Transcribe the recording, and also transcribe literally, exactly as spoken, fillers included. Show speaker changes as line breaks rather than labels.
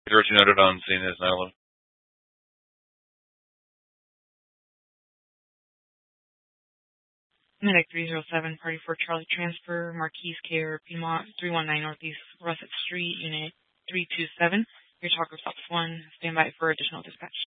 What you noted on seeing this now.
Medic three zero seven, party for Charlie transfer, Marquise Care, Piedmont, three one nine Northeast Russet Street, Unit three two seven. Your talker stops one. Stand by for additional dispatch.